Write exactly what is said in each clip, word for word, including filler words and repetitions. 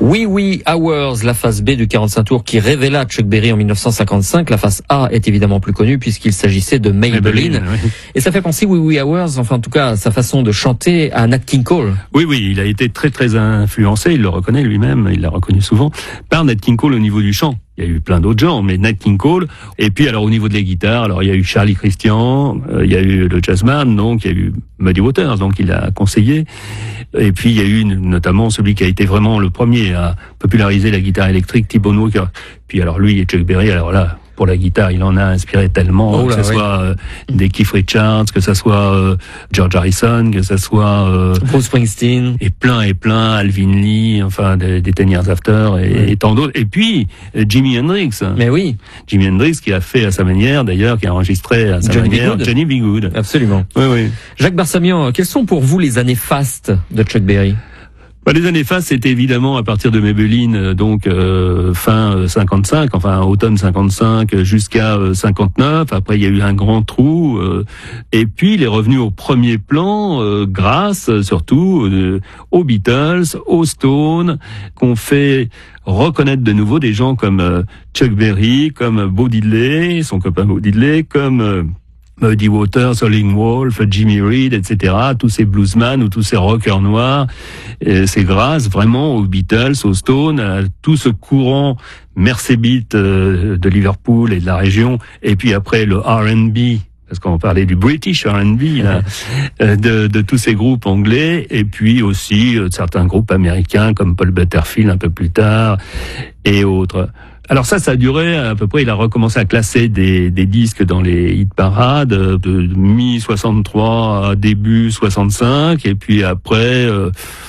Oui Oui Hours, la face B du quarante-cinq tours qui révéla Chuck Berry en mille neuf cent cinquante-cinq. La face A est évidemment plus connue puisqu'il s'agissait de Maybelline. Maybelline oui. Et ça fait penser Oui Oui Hours, enfin en tout cas sa façon de chanter, à Nat King Cole. Oui, oui, il a été très très influencé, il le reconnaît lui-même, il l'a reconnu souvent, par Nat King Cole au niveau du chant. Il y a eu plein d'autres gens, mais Nat King Cole. Et puis alors au niveau de la guitare, alors il y a eu Charlie Christian, euh, il y a eu le jazzman, donc il y a eu Muddy Waters, donc il a conseillé. Et puis il y a eu notamment celui qui a été vraiment le premier à populariser la guitare électrique, T-Bone Walker. Puis alors lui et Chuck Berry, alors là, pour la guitare, il en a inspiré tellement, oh là, que ce oui. soit euh, des Keith Richards, que ce soit euh, George Harrison, que ce soit euh, Bruce Springsteen, et plein et plein, Alvin Lee, enfin des, des Ten Years After et, oui. et tant d'autres. Et puis euh, Jimi Hendrix. Mais oui, Jimi Hendrix qui a fait à sa manière, d'ailleurs, qui a enregistré à sa Johnny manière B. Good. Johnny B. Good. Absolument. Oui, oui. Jacques Barsamian, quelles sont pour vous les années fastes de Chuck Berry? Bah, les années fastes, c'était évidemment à partir de Maybelline, donc euh, fin cinquante-cinq, enfin automne cinquante-cinq jusqu'à euh, cinquante-neuf. Après, il y a eu un grand trou. Euh, et puis, il est revenu au premier plan euh, grâce surtout euh, aux Beatles, aux Stones, qu'on fait reconnaître de nouveau des gens comme euh, Chuck Berry, comme Bo Diddley, son copain Bo Diddley, comme... Euh, Muddy Waters, Howlin' Wolf, Jimmy Reed, et cetera. Tous ces bluesman ou tous ces rockers noirs. Et c'est grâce vraiment aux Beatles, aux Stones, à tout ce courant Mersebeat euh, de Liverpool et de la région. Et puis après le R and B, parce qu'on parlait du British R and B, là, de, de tous ces groupes anglais. Et puis aussi euh, certains groupes américains comme Paul Butterfield un peu plus tard et autres. Alors ça, ça a duré à peu près, il a recommencé à classer des, des disques dans les hit parades de mi-soixante-trois à début soixante-cinq, et puis après, euh,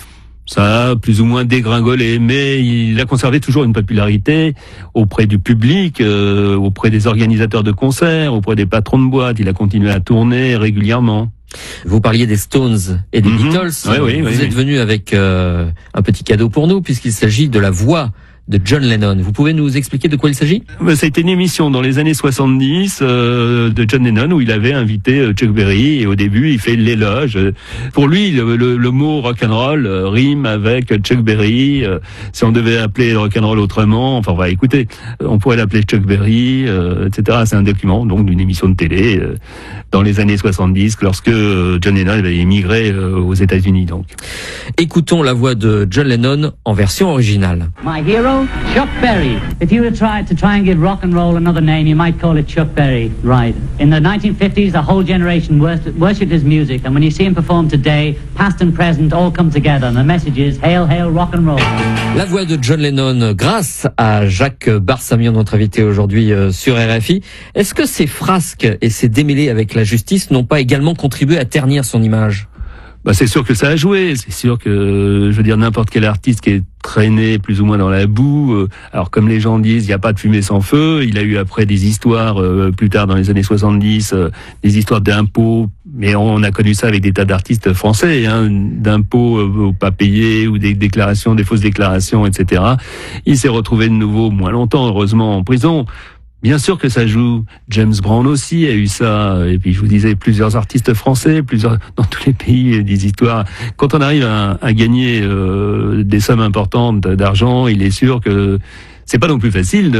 ça a plus ou moins dégringolé, mais il a conservé toujours une popularité auprès du public, euh, auprès des organisateurs de concerts, auprès des patrons de boîtes. Il a continué à tourner régulièrement. Vous parliez des Stones et des mm-hmm. Beatles. Oui, oui, vous oui, êtes oui. venu avec euh, un petit cadeau pour nous, puisqu'il s'agit de la voix de John Lennon. Vous pouvez nous expliquer de quoi il s'agit? Ça a été une émission dans les années soixante-dix euh, de John Lennon où il avait invité Chuck Berry, et au début il fait l'éloge. Pour lui, le, le, le mot rock'n'roll euh, rime avec Chuck Berry. Euh, si on devait appeler rock'n'roll autrement, enfin, bah, écoutez, on pourrait l'appeler Chuck Berry, euh, et cetera. C'est un document donc d'une émission de télé euh, dans les années soixante-dix, lorsque euh, John Lennon avait émigré euh, aux États-Unis. Donc, écoutons la voix de John Lennon en version originale. My hero, Chuck Berry. If you had tried to try and give rock and roll another name, you might call it Chuck Berry. Right. In the nineteen fifties, the whole generation worshipped his music, and when you see him perform today, past and present all come together, and the message is Hail, Hail, rock and roll. La voix de John Lennon, grâce à Jacques Barsamian, notre invité aujourd'hui sur R F I. Est-ce que ces frasques et ces démêlés avec la justice n'ont pas également contribué à ternir son image? Bah, c'est sûr que ça a joué. C'est sûr que, je veux dire, n'importe quel artiste qui est traîné plus ou moins dans la boue, euh, alors comme les gens disent, il n'y a pas de fumée sans feu. Il a eu après des histoires, euh, plus tard dans les années soixante-dix, euh, des histoires d'impôts, mais on a connu ça avec des tas d'artistes français, hein, d'impôts euh, pas payés ou des déclarations, des fausses déclarations, et cetera. Il s'est retrouvé de nouveau, moins longtemps, heureusement, en prison. Bien sûr que ça joue. James Brown aussi a eu ça. Et puis je vous disais, plusieurs artistes français, plusieurs dans tous les pays, des histoires. Quand on arrive à, à gagner euh, des sommes importantes d'argent, il est sûr que c'est pas non plus facile de